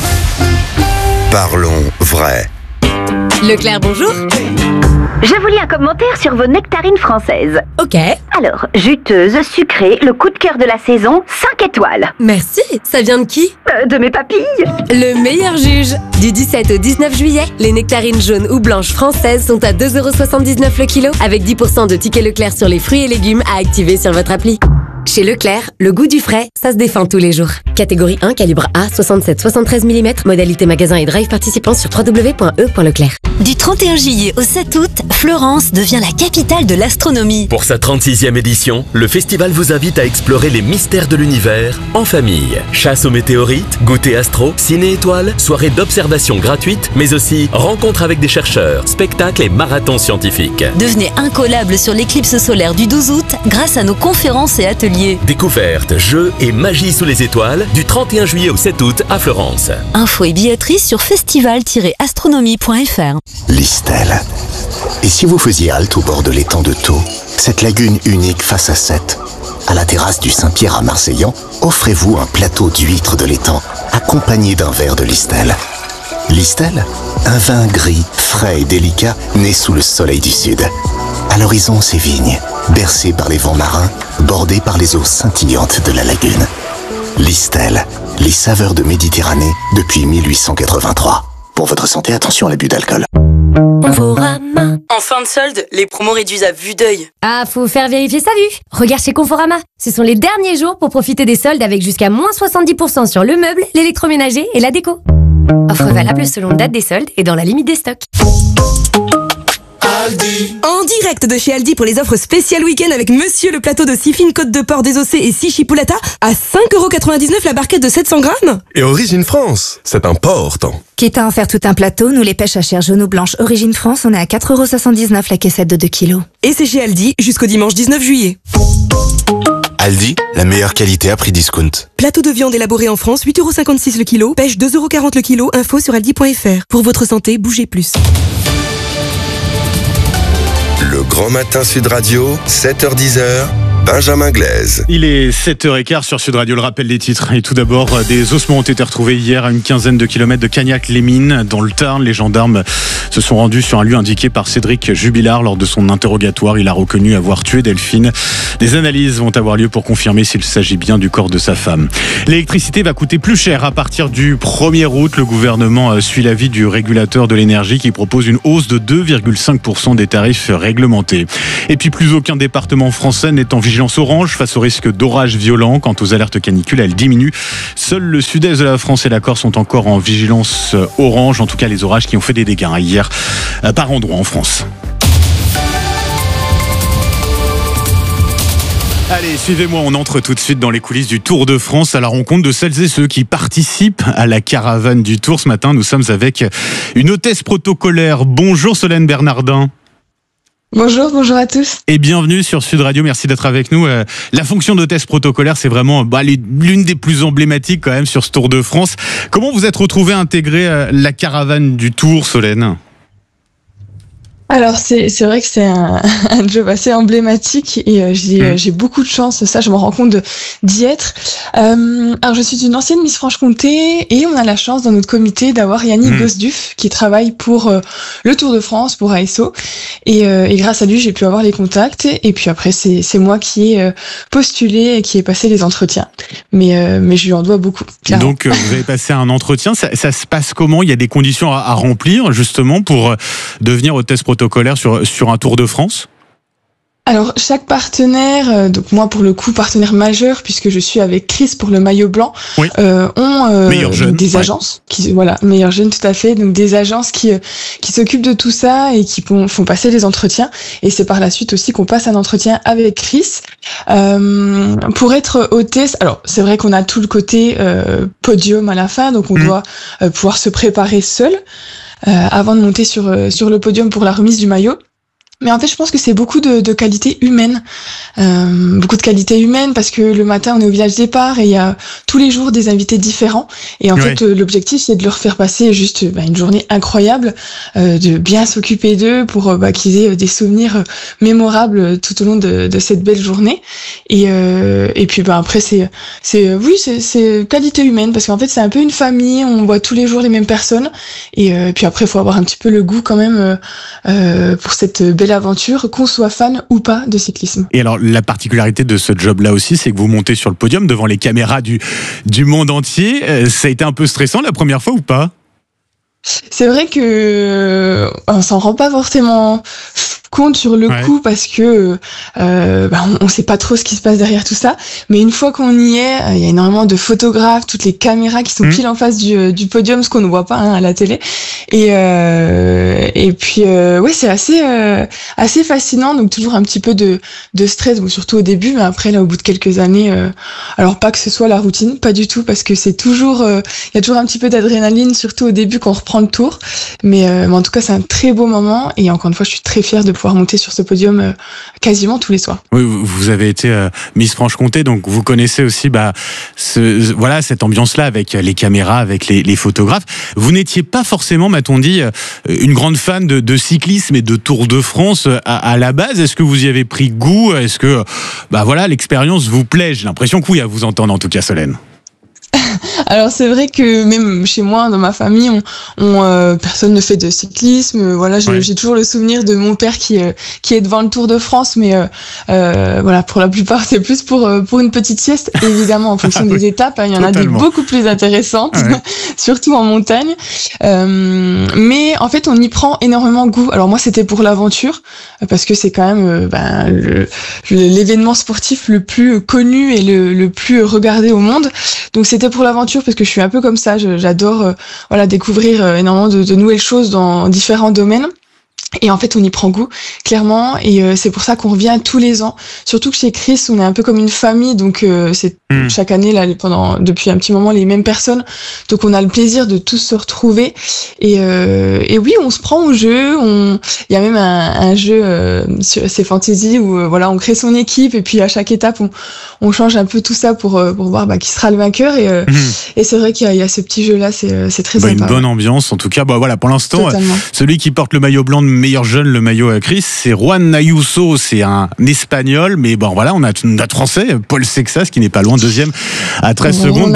Parlons vrai. Leclerc, bonjour. Je vous lis un commentaire sur vos nectarines françaises. Ok. Alors, juteuse, sucrée, le coup de cœur de la saison, 5 étoiles. Merci. Ça vient de qui ? De mes papilles. Le meilleur juge. Du 17 au 19 juillet, les nectarines jaunes ou blanches françaises sont à 2,79€ le kilo, avec 10% de tickets Leclerc sur les fruits et légumes à activer sur votre appli. Chez Leclerc, le goût du frais, ça se défend tous les jours. Catégorie 1, calibre A, 67-73 mm, modalité magasin et drive participant sur www.e.leclerc. Du 31 juillet au 7 août, Florence devient la capitale de l'astronomie. Pour sa 36e édition, le festival vous invite à explorer les mystères de l'univers en famille. Chasse aux météorites, goûter astro, ciné-étoiles, soirée d'observation gratuite, mais aussi rencontres avec des chercheurs, spectacles et marathons scientifiques. Devenez incollable sur l'éclipse solaire du 12 août grâce à nos conférences et ateliers. Découvertes, jeux et magie sous les étoiles du 31 juillet au 7 août à Florence. Infos et billetterie sur festival-astronomie.fr. Listel. Et si vous faisiez halte au bord de l'étang de Thau, cette lagune unique face à Sète, À la terrasse du Saint-Pierre à Marseillan, offrez-vous un plateau d'huîtres de l'étang, accompagné d'un verre de Listel. Listel, un vin gris, frais et délicat, né sous le soleil du sud. À l'horizon, ses vignes, bercées par les vents marins, bordées par les eaux scintillantes de la lagune. Listel, les saveurs de Méditerranée depuis 1883. Pour votre santé, attention à l'abus d'alcool. Conforama. En fin de solde, les promos réduisent à vue d'œil. Ah, faut faire vérifier sa vue. Regarde chez Conforama. Ce sont les derniers jours pour profiter des soldes avec jusqu'à moins 70% sur le meuble, l'électroménager et la déco. Offre valable selon date des soldes et dans la limite des stocks. Aldi. En direct de chez Aldi pour les offres spéciales week-end avec Monsieur le plateau de 6 fines côtes de porc désossées et 6 chipolata à 5,99€ la barquette de 700 grammes. Et Origine France, c'est important. Quitte à en faire tout un plateau, nous les pêches à chair jaune ou blanche Origine France, on est à 4,79€ la caissette de 2 kilos. Et c'est chez Aldi jusqu'au dimanche 19 juillet. Aldi, la meilleure qualité à prix discount. Plateau de viande élaboré en France, 8,56€ le kilo. Pêche 2,40€ le kilo. Info sur aldi.fr. Pour votre santé, bougez plus. Le Grand Matin Sud Radio, 7h-10h, Benjamin Glaise. Il est 7h15 sur Sud Radio, le rappel des titres. Et tout d'abord, des ossements ont été retrouvés hier à une quinzaine de kilomètres de Cagnac-les-Mines, dans le Tarn. Les gendarmes se sont rendus sur un lieu indiqué par Cédric Jubilard lors de son interrogatoire. Il a reconnu avoir tué Delphine. Des analyses vont avoir lieu pour confirmer s'il s'agit bien du corps de sa femme. L'électricité va coûter plus cher à partir du 1er août. Le gouvernement suit l'avis du régulateur de l'énergie qui propose une hausse de 2,5% des tarifs réglementés. Et puis plus aucun département français n'est en vigilance orange face au risque d'orages violents. Quant aux alertes canicules, elles diminuent. Seul le sud-est de la France et la Corse sont encore en vigilance orange. En tout cas, les orages qui ont fait des dégâts hier par endroits en France. Allez, suivez-moi, on entre tout de suite dans les coulisses du Tour de France à la rencontre de celles et ceux qui participent à la caravane du Tour. Ce matin, nous sommes avec une hôtesse protocolaire. Bonjour Solène Bernardin. Bonjour à tous. Et bienvenue sur Sud Radio, merci d'être avec nous. La fonction d'hôtesse protocolaire, c'est vraiment l'une des plus emblématiques quand même sur ce Tour de France. Comment vous êtes retrouvée à intégrer la caravane du Tour, Solène ? Alors c'est vrai que c'est un job assez emblématique et j'ai beaucoup de chance, ça je me rends compte d'y être. Alors je suis une ancienne Miss Franche-Comté et on a la chance dans notre comité d'avoir Yannick Gosduf qui travaille pour le Tour de France, pour ASO et grâce à lui j'ai pu avoir les contacts et puis après c'est moi qui ai postulé et qui ai passé les entretiens. Mais je lui en dois beaucoup. Clairement. Donc vous avez passé un entretien, ça se passe comment ? Il y a des conditions à remplir justement pour devenir hôtesse protocolaire sur un Tour de France ? Alors chaque partenaire, donc moi pour le coup partenaire majeur puisque je suis avec Chris pour le maillot blanc, ont des agences qui meilleur jeune tout à fait, donc des agences qui s'occupent de tout ça et qui font passer les entretiens et c'est par la suite aussi qu'on passe un entretien avec Chris pour être hôtesse. Alors c'est vrai qu'on a tout le côté podium à la fin, donc on doit pouvoir se préparer seul avant de monter sur le podium pour la remise du maillot. Mais en fait, je pense que c'est beaucoup de qualité humaine. Beaucoup de qualité humaine parce que le matin, on est au village départ et il y a tous les jours des invités différents. Et en fait, l'objectif, c'est de leur faire passer juste une journée incroyable, de bien s'occuper d'eux pour qu'ils aient des souvenirs mémorables tout au long de cette belle journée. Et puis après, c'est qualité humaine parce qu'en fait, c'est un peu une famille. On voit tous les jours les mêmes personnes. Et puis après, il faut avoir un petit peu le goût quand même pour cette belle aventure, qu'on soit fan ou pas de cyclisme. Et alors, la particularité de ce job-là aussi, c'est que vous montez sur le podium devant les caméras du monde entier. Ça a été un peu stressant la première fois ou pas ? C'est vrai que on s'en rend pas forcément compte sur le coup parce que on sait pas trop ce qui se passe derrière tout ça, mais une fois qu'on y est, il y a énormément de photographes, toutes les caméras qui sont pile en face du podium, ce qu'on ne voit pas à la télé, et puis c'est assez fascinant, donc toujours un petit peu de stress, bon, surtout au début, mais après là au bout de quelques années, alors pas que ce soit la routine, pas du tout, parce que c'est toujours il y a toujours un petit peu d'adrénaline, surtout au début quand on reprend le tour, mais en tout cas c'est un très beau moment et encore une fois je suis très fière de pouvoir monter sur ce podium quasiment tous les soirs. Oui, vous avez été Miss Franche-Comté, donc vous connaissez aussi cette ambiance-là avec les caméras, avec les photographes. Vous n'étiez pas forcément, m'a-t-on dit, une grande fan de cyclisme et de Tour de France à la base. Est-ce que vous y avez pris goût? Est-ce que l'expérience vous plaît? J'ai l'impression que oui, à vous entendre en tout cas, Solène. Alors c'est vrai que même chez moi, dans ma famille, personne ne fait de cyclisme. Voilà, j'ai toujours le souvenir de mon père qui est devant le Tour de France, mais voilà, pour la plupart c'est plus pour une petite sieste. Évidemment, en fonction des étapes, il y en a des beaucoup plus intéressantes, surtout en montagne. Mais en fait, on y prend énormément goût. Alors moi, c'était pour l'aventure, parce que c'est quand même l'événement sportif le plus connu et le plus regardé au monde. Donc c'était pour l'aventure, parce que je suis un peu comme ça, j'adore découvrir énormément de nouvelles choses dans différents domaines. Et en fait, on y prend goût, clairement, et c'est pour ça qu'on revient tous les ans. Surtout que chez Chris, on est un peu comme une famille, donc c'est chaque année, là, depuis un petit moment, les mêmes personnes. Donc on a le plaisir de tous se retrouver. Et oui, on se prend au jeu. Il y a même un jeu sur ces fantasy où on crée son équipe, et puis à chaque étape, on change un peu tout ça pour voir qui sera le vainqueur. Et c'est vrai qu'il y a ce petit jeu-là, c'est très sympa. Une bonne ambiance, en tout cas. Pour l'instant, celui qui porte le maillot blanc de meilleur jeune, le maillot à Chris, c'est Juan Ayuso, c'est un Espagnol, mais on a notre Français, Paul Sexas, qui n'est pas loin, deuxième à 13 secondes.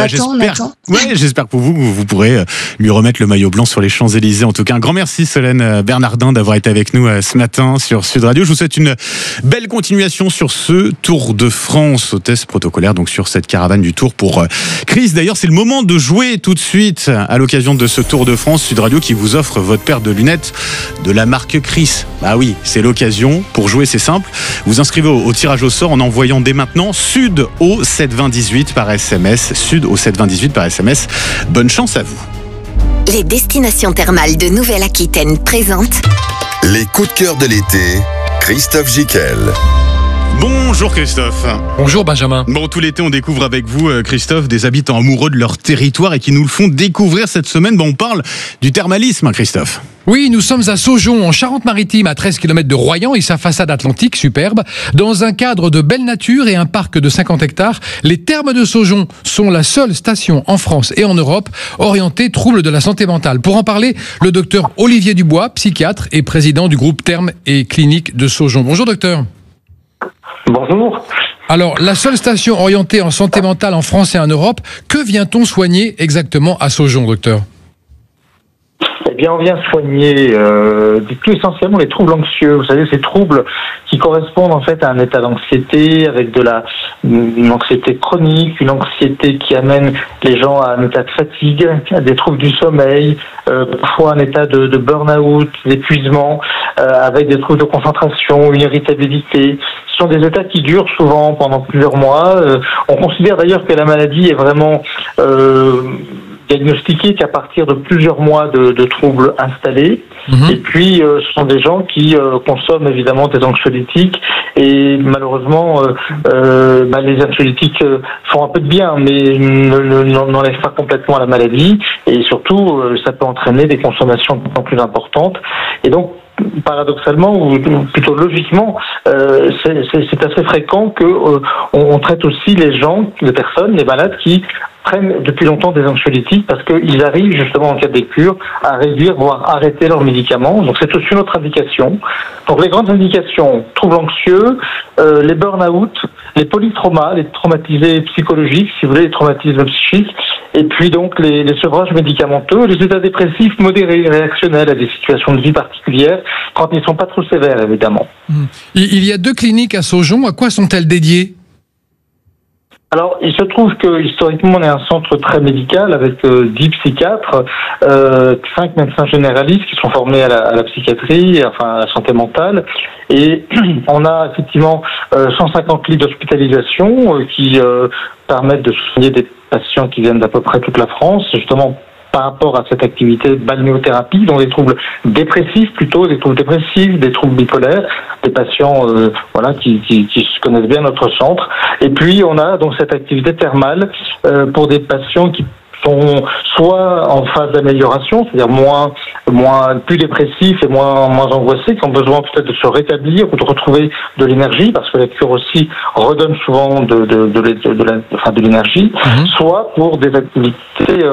J'espère que vous pourrez lui remettre le maillot blanc sur les Champs-Élysées. En tout cas, un grand merci, Solène Bernardin, d'avoir été avec nous ce matin sur Sud Radio. Je vous souhaite une belle continuation sur ce Tour de France, au test protocolaire, donc sur cette caravane du Tour pour Chris. D'ailleurs, c'est le moment de jouer tout de suite à l'occasion de ce Tour de France. Sud Radio qui vous offre votre paire de lunettes de la marque Chris. Bah oui, c'est l'occasion. Pour jouer, c'est simple. Vous inscrivez au tirage au sort en envoyant dès maintenant Sud au 72018 par SMS. Sud au 72018 par SMS. Bonne chance à vous. Les destinations thermales de Nouvelle-Aquitaine présentent les coups de cœur de l'été. Christophe Jiquel. Bonjour Christophe. Bonjour Benjamin. Tout l'été on découvre avec vous Christophe des habitants amoureux de leur territoire et qui nous le font découvrir cette semaine. On parle du thermalisme, Christophe. Oui, nous sommes à Saujon, en Charente-Maritime, à 13 km de Royan et sa façade atlantique superbe. Dans un cadre de belle nature et un parc de 50 hectares, les thermes de Saujon sont la seule station en France et en Europe orientée troubles de la santé mentale. Pour en parler, le docteur Olivier Dubois, psychiatre et président du groupe Thermes et Cliniques de Saujon. Bonjour docteur. Bonjour. Alors, la seule station orientée en santé mentale en France et en Europe, que vient-on soigner exactement à Saujon, docteur ? Eh bien, on vient soigner plus essentiellement les troubles anxieux. Vous savez, ces troubles qui correspondent en fait à un état d'anxiété avec une anxiété chronique, une anxiété qui amène les gens à un état de fatigue, à des troubles du sommeil, parfois un état de burn-out, d'épuisement, avec des troubles de concentration, une irritabilité. Ce sont des états qui durent souvent pendant plusieurs mois. On considère d'ailleurs que la maladie est vraiment diagnostiquée qu'à partir de plusieurs mois de troubles installés. Et puis, ce sont des gens qui consomment évidemment des anxiolytiques et malheureusement, les anxiolytiques font un peu de bien, mais n'enlèvent pas complètement la maladie et surtout, ça peut entraîner des consommations de plus en plus importantes. Et donc, paradoxalement ou plutôt logiquement, c'est assez fréquent que on traite aussi les personnes, les malades qui prennent depuis longtemps des anxiolytiques parce qu'ils arrivent justement en cas de cure à réduire, voire arrêter leurs médicaments. Donc c'est aussi une autre indication. Donc les grandes indications, troubles anxieux, les burn-out, les polytraumas, les traumatisés psychologiques, si vous voulez, les traumatismes psychiques, et puis donc les sevrages médicamenteux, les états dépressifs modérés, réactionnels à des situations de vie particulières, quand ils ne sont pas trop sévères, évidemment. Il y a 2 cliniques à Saujon. À quoi sont-elles dédiées ? Alors, il se trouve que historiquement, on est un centre très médical avec 10 psychiatres, 5 médecins généralistes qui sont formés à la psychiatrie, enfin à la santé mentale, et on a effectivement 150 lits d'hospitalisation qui permettent de soigner des patients qui viennent d'à peu près toute la France, justement par rapport à cette activité balnéothérapie, dont des troubles dépressifs plutôt, des troubles dépressifs, des troubles bipolaires, des patients qui connaissent bien notre centre. Et puis on a donc cette activité thermale pour des patients qui sont soit en phase d'amélioration, c'est-à-dire plus dépressifs et moins angoissés, qui ont besoin peut-être de se rétablir ou de retrouver de l'énergie, parce que la cure aussi redonne souvent de l'énergie, soit pour des activités,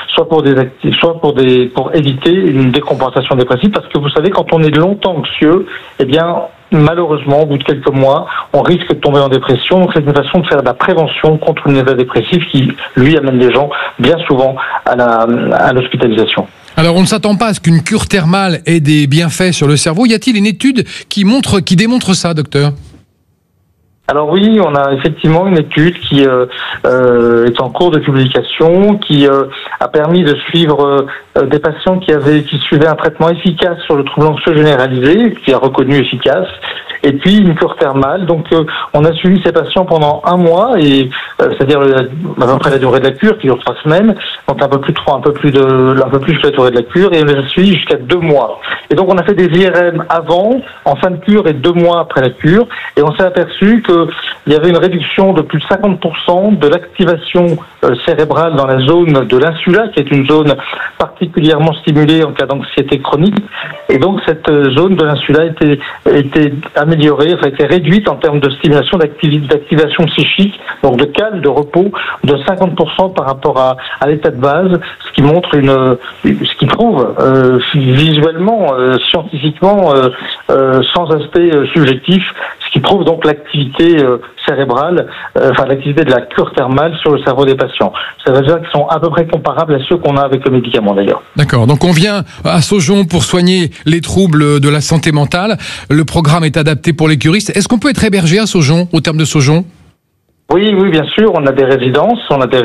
pour éviter une décompensation dépressive, parce que vous savez, quand on est longtemps anxieux, eh bien, malheureusement, au bout de quelques mois, on risque de tomber en dépression. Donc c'est une façon de faire de la prévention contre un état dépressif qui, lui, amène les gens bien souvent à l'hospitalisation. Alors on ne s'attend pas à ce qu'une cure thermale ait des bienfaits sur le cerveau. Y a-t-il une étude qui démontre ça, docteur ? Alors oui, on a effectivement une étude qui est en cours de publication, qui a permis de suivre des patients qui suivaient un traitement efficace sur le trouble anxieux généralisé, qui a reconnu efficace, et puis une cure thermale. Donc on a suivi ces patients pendant 1 mois, et c'est-à-dire à peu près la durée de la cure, qui dure 3 semaines, donc un peu plus que la durée de la cure, et on les a suivis jusqu'à 2 mois. Et donc on a fait des IRM avant, en fin de cure et 2 mois après la cure, et on s'est aperçu qu'il y avait une réduction de plus de 50% de l'activation cérébrale dans la zone de l'insula, qui est une zone particulièrement stimulée en cas d'anxiété chronique. Et donc cette zone de l'insula était améliorée, était réduite en termes de stimulation d'activation psychique, donc de calme, de repos, de 50% par rapport à l'état de base, ce qui montre ce qui prouve visuellement, scientifiquement, sans aspect subjectif, ce qui prouve donc l'activité cérébrale, l'activité de la cure thermale sur le cerveau des patients. Ça veut dire qu'ils sont à peu près comparables à ceux qu'on a avec le médicament d'ailleurs. D'accord, donc on vient à Saujon pour soigner les troubles de la santé mentale. Le programme est adapté pour les curistes. Est-ce qu'on peut être hébergé à Saujon, au terme de Saujon ? Oui, bien sûr. On a des résidences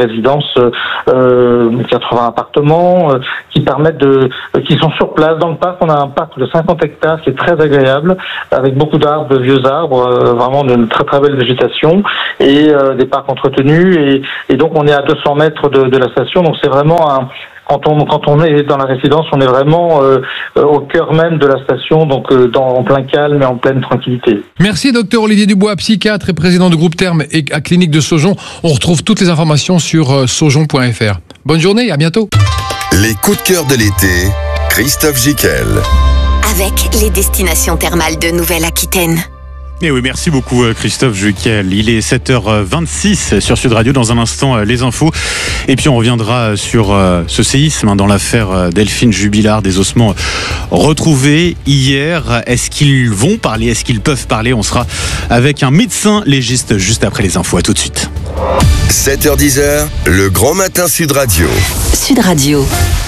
80 appartements qui sont sur place dans le parc. On a un parc de 50 hectares qui est très agréable, avec beaucoup d'arbres, de vieux arbres, vraiment d'une très très belle végétation, et des parcs entretenus. Et donc on est à 200 mètres de la station. Donc c'est vraiment quand on est dans la résidence, on est vraiment au cœur même de la station, donc en plein calme et en pleine tranquillité. Merci docteur Olivier Dubois, psychiatre et président du groupe Terme et à Clinique de Saujon. On retrouve toutes les informations sur saujon.fr. Bonne journée et à bientôt. Les coups de cœur de l'été, Christophe Jiquel. Avec les destinations thermales de Nouvelle-Aquitaine. Et oui, merci beaucoup Christophe Juquel. Il est 7h26 sur Sud Radio. Dans un instant, les infos. Et puis on reviendra sur ce séisme dans l'affaire Delphine Jubilard, des ossements retrouvés hier. Est-ce qu'ils vont parler ? Est-ce qu'ils peuvent parler ? On sera avec un médecin légiste juste après les infos. À tout de suite. 7h10, le grand matin Sud Radio. Sud Radio.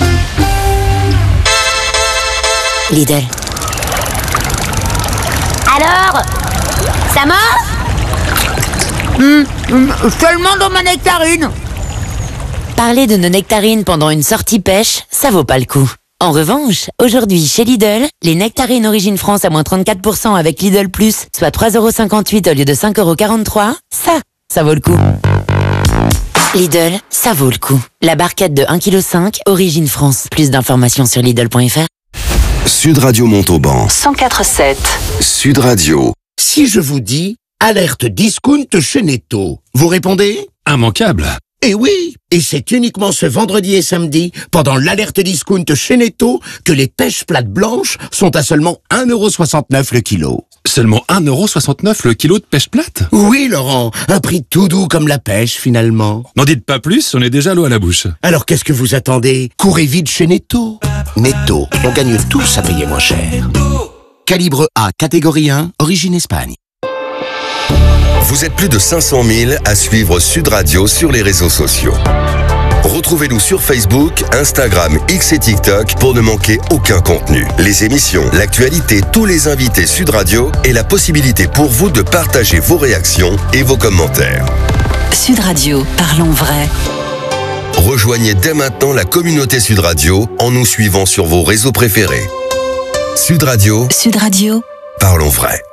Lidl. Alors ? Ça marche ? Seulement dans ma nectarine. Parler de nos nectarines pendant une sortie pêche, ça vaut pas le coup. En revanche, aujourd'hui chez Lidl, les nectarines Origine France à moins 34% avec Lidl Plus, soit 3,58€ au lieu de 5,43€, ça vaut le coup. Lidl, ça vaut le coup. La barquette de 1,5 kg, Origine France. Plus d'informations sur Lidl.fr. Sud Radio Montauban. 104.7. Sud Radio. Si je vous dis alerte discount chez Netto, vous répondez ? Immanquable. Eh oui, et c'est uniquement ce vendredi et samedi, pendant l'alerte discount chez Netto, que les pêches plates blanches sont à seulement 1,69€ le kilo. Seulement 1,69€ le kilo de pêche plate ? Oui, Laurent, un prix tout doux comme la pêche, finalement. N'en dites pas plus, on est déjà l'eau à la bouche. Alors qu'est-ce que vous attendez ? Courez vite chez Netto. Netto, on gagne tous à payer moins cher. Calibre A, catégorie 1, origine Espagne. Vous êtes plus de 500 000 à suivre Sud Radio sur les réseaux sociaux. Retrouvez-nous sur Facebook, Instagram, X et TikTok pour ne manquer aucun contenu. Les émissions, l'actualité, tous les invités Sud Radio et la possibilité pour vous de partager vos réactions et vos commentaires. Sud Radio, parlons vrai. Rejoignez dès maintenant la communauté Sud Radio en nous suivant sur vos réseaux préférés. Sud Radio. Sud Radio. Parlons vrai.